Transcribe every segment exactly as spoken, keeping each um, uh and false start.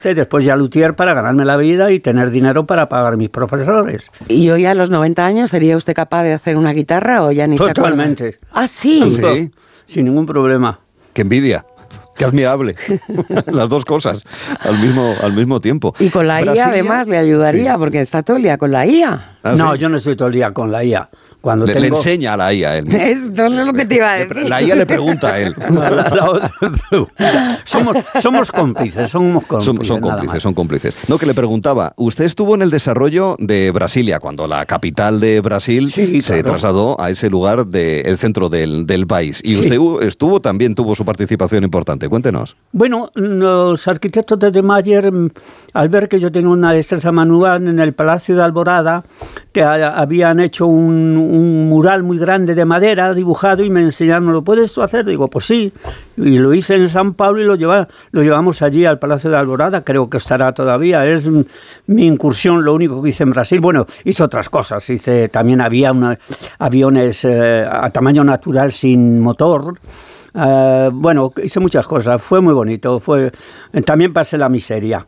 y después ya luthier para ganarme la vida y tener dinero para pagar mis profesores. ¿Y hoy a los noventa años sería usted capaz de hacer una guitarra o ya ni se acuerda? Totalmente. ¿Ah, sí? Sí. Sin ningún problema. ¡Qué envidia! ¡Qué admirable! Las dos cosas al mismo, al mismo tiempo. Y con la I A además le ayudaría, sí, porque está todo el día con la I A. ¿Ah, no, sí? yo no estoy todo el día con la I A. Cuando le, tengo... le enseña a la I A él. Esto es lo que te iba a decir. La I A le pregunta a él. La, la otra pregunta. Somos, somos cómplices, somos cómplices. Son, son cómplices, son cómplices. No, que le preguntaba, usted estuvo en el desarrollo de Brasilia, cuando la capital de Brasil sí, se claro. trasladó a ese lugar del centro del, del país. Y sí. usted estuvo, también tuvo su participación importante. Cuéntenos. Bueno, los arquitectos de De Mayer, al ver que yo tenía una destreza manual en el Palacio de Alborada, que habían hecho un, un mural muy grande de madera dibujado y me enseñaron, ¿lo puedes tú hacer? Digo, pues sí, y lo hice en San Pablo y lo, lleva, lo llevamos allí al Palacio de Alborada, creo que estará todavía, es mi incursión, lo único que hice en Brasil. Bueno, hice otras cosas, hice, también había una, aviones eh, a tamaño natural sin motor. Uh, bueno, hice muchas cosas, fue muy bonito, fue también pasé la miseria.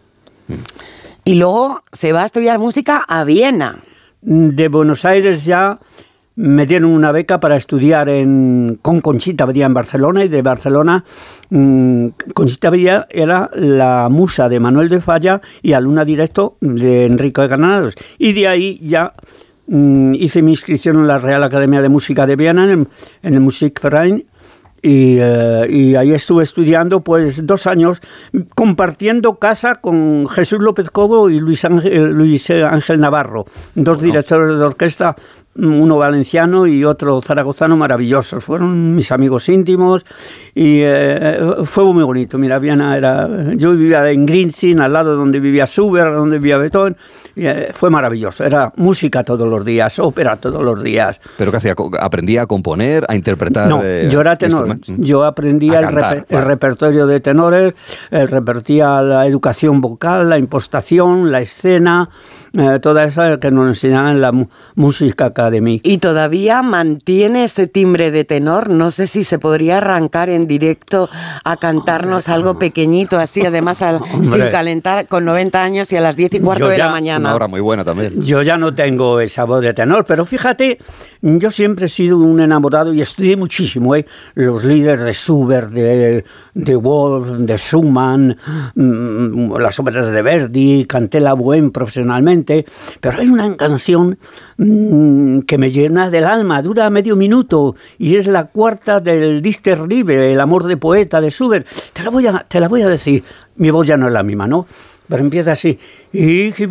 Y luego se va a estudiar música a Viena. De Buenos Aires ya me dieron una beca para estudiar en, con Conchita Villa en Barcelona, y de Barcelona mmm, Conchita Villa era la musa de Manuel de Falla y alumna directo de Enrico de Granados, y de ahí ya mmm, hice mi inscripción en la Real Academia de Música de Viena, en el, en el Musikverein. Y, eh, y ahí estuve estudiando pues dos años, compartiendo casa con Jesús López Cobo y Luis Ángel, Luis Ángel Navarro, dos bueno. directores de orquesta, uno valenciano y otro zaragozano, maravillosos. Fueron mis amigos íntimos y eh, fue muy bonito. Mira, Viena era... Yo vivía en Grinzing, al lado donde vivía Schubert, donde vivía Beethoven, y eh, fue maravilloso. Era música todos los días, ópera todos los días. ¿Pero qué hacía? ¿Aprendía a componer, a interpretar? No, eh, yo era tenor. Yo aprendía el, reper- el repertorio de tenores, el repertía la educación vocal, la impostación, la escena, eh, toda esa que nos enseñaban en la mu- música academy. ¿Y todavía mantiene ese timbre de tenor? No sé si se podría arrancar en directo a cantarnos Hombre, algo pequeñito así, además a, sin calentar, con noventa años y a las diez y cuarto yo de ya, la mañana. Una hora muy buena también. Yo ya no tengo esa voz de tenor, pero fíjate, yo siempre he sido un enamorado y estudié muchísimo, ¿eh? Los líderes de Schubert, de, de Wolf, de Schumann, mmm, las óperas de Verdi, canté la Bohème profesionalmente, pero hay una canción mmm, que me llena del alma, dura medio minuto y es la cuarta del Dichter Liebe, el amor de poeta de Schubert. Te la voy a, te la voy a decir, mi voz ya no es la misma, ¿no? Pero empieza así.